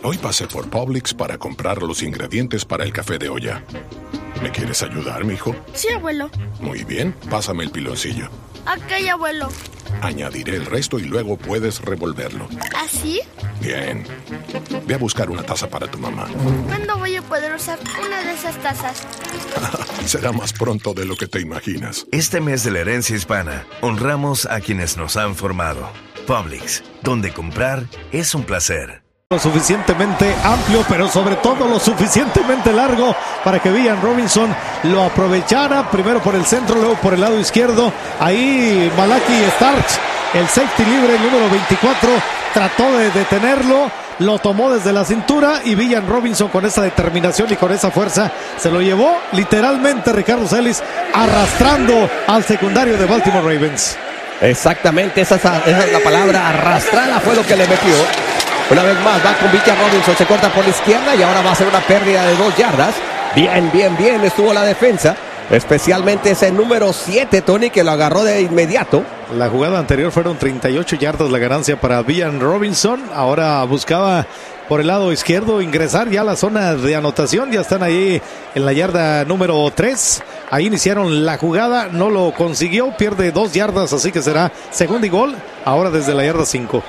Hoy pasé por Publix para comprar los ingredientes para el café de olla. ¿Me quieres ayudar, mijo? Sí, abuelo. Muy bien, pásame el piloncillo. Ok, abuelo. Añadiré el resto y luego puedes revolverlo. ¿Así? Bien. Ve a buscar una taza para tu mamá. ¿Cuándo voy a poder usar una de esas tazas? Será más pronto de lo que te imaginas. Este mes de la herencia hispana, honramos a quienes nos han formado. Publix, donde comprar es un placer. Lo suficientemente amplio, pero sobre todo lo suficientemente largo para que Villan Robinson lo aprovechara, primero por el centro, luego por el lado izquierdo. Ahí Malaki Starks, el safety libre, el número 24, trató de detenerlo, lo tomó desde la cintura y Villan Robinson con esa determinación y con esa fuerza se lo llevó literalmente Ricardo Celis, arrastrando al secundario de Baltimore Ravens. Exactamente, esa es la palabra, arrastrada fue lo que le metió. Una vez más va con Villan Robinson, se corta por la izquierda y ahora va a ser una pérdida de 2 yardas. Bien estuvo la defensa, especialmente ese número 7, Tony, que lo agarró de inmediato. La jugada anterior fueron 38 yardas la ganancia para Villan Robinson. Ahora buscaba por el lado izquierdo ingresar ya a la zona de anotación. Ya están ahí en la yarda número 3. Ahí iniciaron la jugada, no lo consiguió, pierde 2 yardas, así que será segundo y gol. Ahora desde la yarda 5.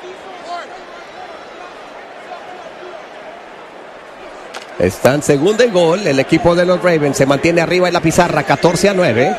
Están segundo y gol. El equipo de los Ravens se mantiene arriba en la pizarra, 14-9.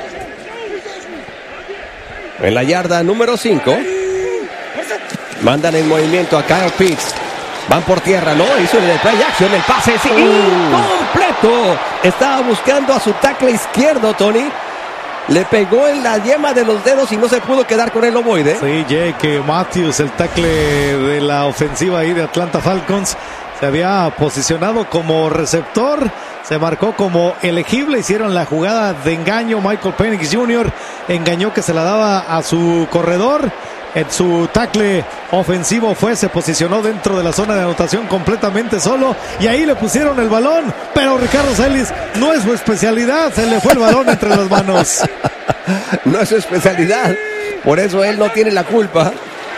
En la yarda número 5. Mandan en movimiento a Kyle Pitts. Van por tierra, ¿no? Hizo el play action, el pase es incompleto. Estaba buscando a su tackle izquierdo, Tony. Le pegó en la yema de los dedos y no se pudo quedar con el ovoide. Sí, Jake Matthews, el tackle de la ofensiva ahí de Atlanta Falcons, se había posicionado como receptor, se marcó como elegible, hicieron la jugada de engaño. Michael Penix Jr. engañó que se la daba a su corredor. En su tackle ofensivo se posicionó dentro de la zona de anotación completamente solo y ahí le pusieron el balón, pero Ricardo Celis no es su especialidad, se le fue el balón entre las manos. No es su especialidad, por eso él no tiene la culpa.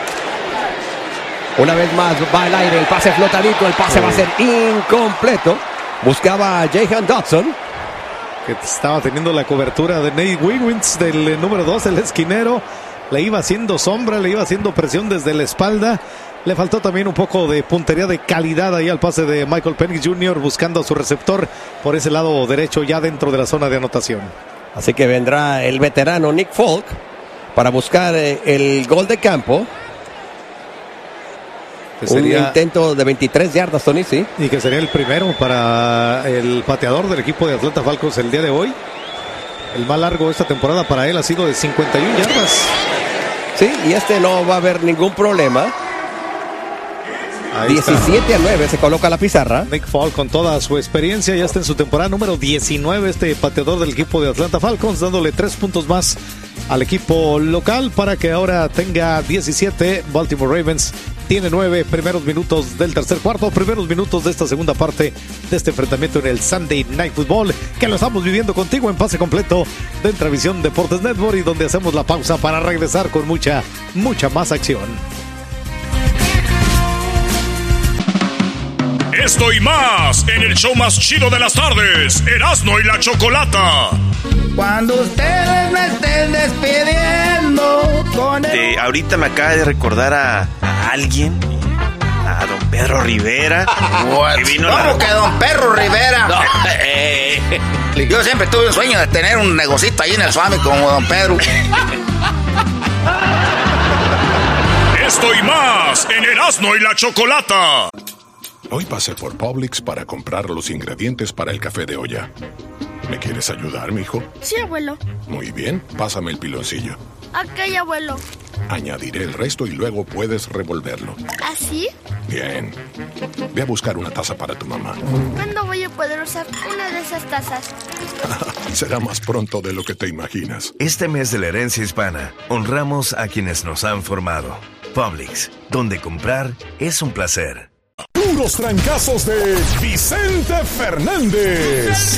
Una vez más va al aire, el pase flotadito, el pase va a ser incompleto. Buscaba a Jahan Dodson, que estaba teniendo la cobertura de Nate Wiggins, del número 2, el esquinero. Le iba haciendo sombra, le iba haciendo presión desde la espalda. Le faltó también un poco de puntería de calidad ahí al pase de Michael Penix Jr. buscando a su receptor por ese lado derecho ya dentro de la zona de anotación. Así que vendrá el veterano Nick Folk para buscar el gol de campo. Sería un intento de 23 yardas, Tony, sí. Y que sería el primero para el pateador del equipo de Atlanta Falcons el día de hoy. El más largo de esta temporada para él ha sido de 51 yardas. Sí, y no va a haber ningún problema. 17-9 se coloca la pizarra. Nick Folk con toda su experiencia ya está en su temporada número 19, este pateador del equipo de Atlanta Falcons, dándole 3 puntos más al equipo local para que ahora tenga 17. Baltimore Ravens tiene 9. Primeros minutos del tercer cuarto, primeros minutos de esta segunda parte de este enfrentamiento en el Sunday Night Football, que lo estamos viviendo contigo en pase completo de Intravisión Deportes Network, y donde hacemos la pausa para regresar con mucha más acción. Esto y más en el show más chido de las tardes, Erasmo y la Chocolata. Cuando ustedes me estén despidiendo con el... Ahorita me acaba de recordar a alguien, a don Pedro Rivera. ¿Cómo que don Pedro Rivera? No, yo siempre tuve un sueño de tener un negocito ahí en el Swami como don Pedro. Esto y más en Erasmo y la Chocolata. Hoy pasé por Publix para comprar los ingredientes para el café de olla. ¿Me quieres ayudar, mijo? Sí, abuelo. Muy bien, pásame el piloncillo. Ok, abuelo. Añadiré el resto y luego puedes revolverlo. ¿Así? Bien. Ve a buscar una taza para tu mamá. ¿Cuándo voy a poder usar una de esas tazas? Será más pronto de lo que te imaginas. Este mes de la herencia hispana, honramos a quienes nos han formado. Publix, donde comprar es un placer. Puros trancazos de Vicente Fernández.